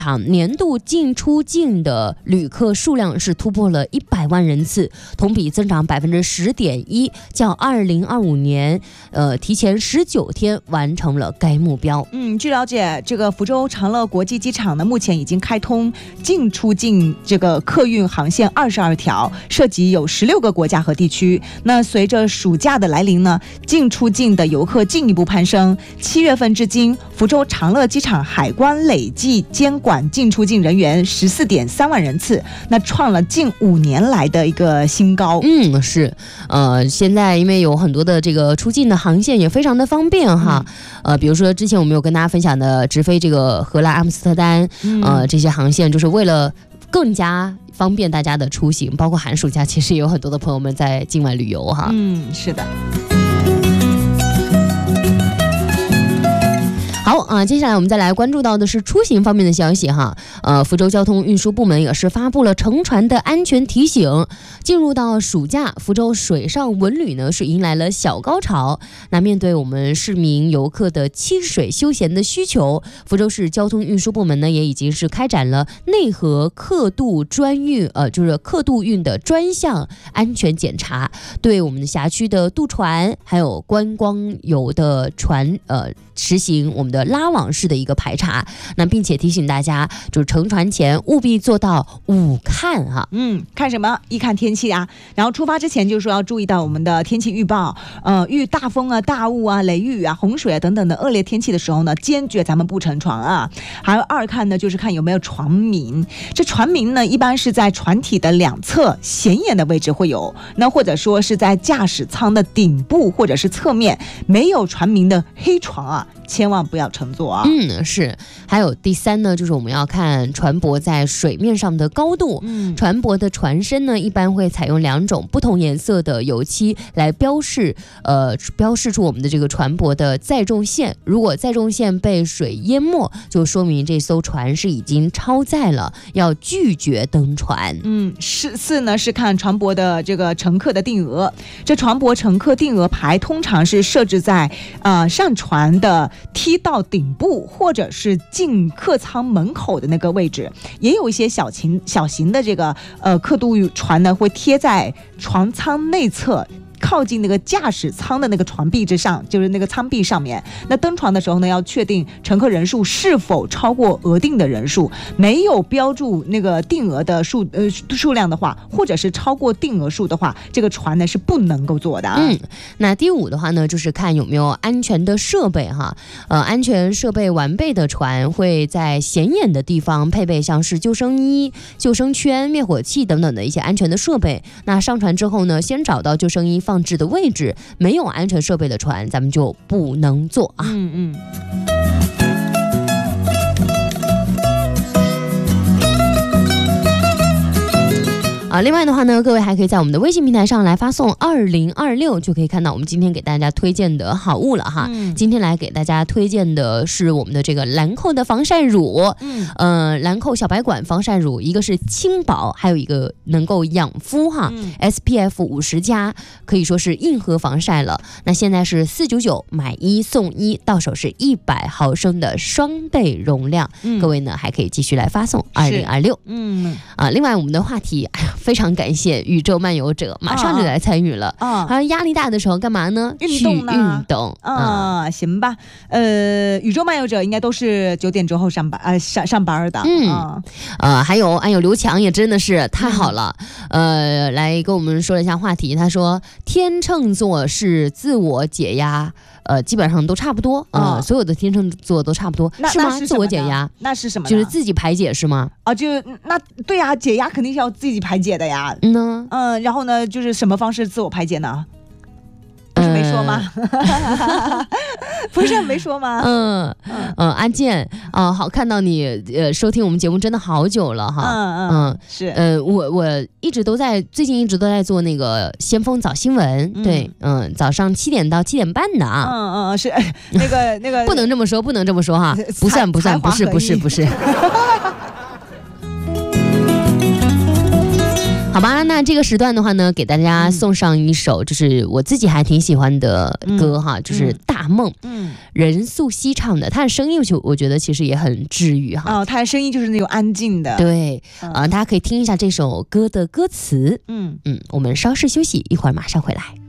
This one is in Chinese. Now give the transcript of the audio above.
年度进出境的旅客数量是突破了100万人次，同比增长10.1%，较2025年提前19天完成了该目标。 据了解，这个福州长乐国际机场呢，目前已经开通进出境这个客运航线22条，涉及有16个国家和地区。那随着暑假的来临呢，进出境的游客进一步攀升。7月份至今，福州长乐机场海关累计监管进出境人员14.3万人次，那创了近5年来的一个新高。 是，现在因为有很多的这个出境的航线也非常的方便哈，比如说之前我们有跟大家分享的直飞这个荷兰阿姆斯特丹，这些航线就是为了更加方便大家的出行，包括寒暑假其实也有很多的朋友们在境外旅游哈。 是的。 好接下来我们再来关注到的是出行方面的消息哈。福州交通运输部门也是发布了乘船的安全提醒。进入到暑假，福州水上文旅呢是迎来了小高潮。那面对我们市民游客的亲水休闲的需求，福州市交通运输部门呢也已经是开展了内河客渡专运就是客渡运的专项安全检查，对我们的辖区的渡船还有观光游的船实行我们的拉网式的一个排查。那并且提醒大家，就是乘船前务必做到5看哈。 看什么？一看天气啊，然后出发之前就是说要注意到我们的天气预报，遇大风啊、大雾啊、雷雨啊、洪水啊等等的恶劣天气的时候呢，坚决咱们不乘船啊。还有2看呢，就是看有没有船鸣。这船鸣呢，一般是在船体的2侧显眼的位置会有，那或者说是在驾驶舱的顶部或者是侧面没有船鸣的黑船啊，千万不要乘坐啊。 是。还有第3呢，就是我们要看船舶在水面上的高度。船舶的船身呢，一般会采用2种不同颜色的油漆来标示出我们的这个船舶的载重线。如果载重线被水淹没，就说明这艘船是已经超载了，要拒绝登船。4 呢是看船舶的这个乘客的定额。这船舶乘客定额牌通常是设置在上船的梯道顶部或者是进客舱门口的那个位置。也有一些小型的这个客渡船呢，会贴在船舱内侧，靠近那个驾驶舱的那个船壁之上，就是那个舱壁上面。那登船的时候呢，要确定乘客人数是否超过额定的人数，没有标注那个定额的数量的话，或者是超过定额数的话，这个船呢是不能够坐的。那第5的话呢，就是看有没有安全的设备哈。安全设备完备的船会在显眼的地方配备像是救生衣、救生圈、灭火器等等的一些安全的设备。那上船之后呢，先找到救生衣放置的位置，没有安全设备的船咱们就不能坐啊。另外的话呢，各位还可以在我们的微信平台上来发送2026，就可以看到我们今天给大家推荐的好物了哈。今天来给大家推荐的是我们的这个兰蔻的防晒乳。兰蔻小白管防晒乳，一个是轻薄，还有一个能够养肤哈。SPF 50+，可以说是硬核防晒了。那现在是499买1送1，到手是100毫升的双倍容量。各位呢还可以继续来发送2026。另外我们的话题，非常感谢宇宙漫游者马上就来参与了。好像压力大的时候干嘛呢？去运动行吧。宇宙漫游者应该都是9点之后上班的。还有刘强也真的是太好了。来跟我们说了一下话题，他说天秤座是自我解压，基本上都差不多。所有的天秤座都差不多。是吗？自我解压那是什么？就是自己排解是吗？那对呀，解压肯定是要自己排解的呀。然后呢，就是什么方式自我排解呢？不是没说吗？不是没说吗？阿健好，看到你收听我们节目真的好久了哈。是我最近一直都在做那个先锋早新闻。对，早上7点到7点半的啊。是那个不能这么说哈，不算，不是。 好吧，那这个时段的话呢，给大家送上一首就是我自己还挺喜欢的歌哈，就是《大梦》，任素汐唱的，她的声音我觉得其实也很治愈哈。 哦，她的声音就是那种安静的。 对，大家可以听一下这首歌的歌词。我们稍事休息，一会儿马上回来。